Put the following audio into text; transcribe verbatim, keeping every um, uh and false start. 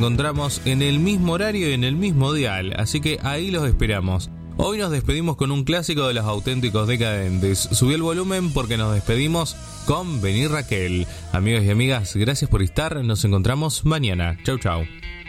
encontramos en el mismo horario y en el mismo dial, así que ahí los esperamos. Hoy nos despedimos con un clásico de los auténticos decadentes. Subí el volumen porque nos despedimos con Vení Raquel. Amigos y amigas, gracias por estar. Nos encontramos mañana. Chau, chau.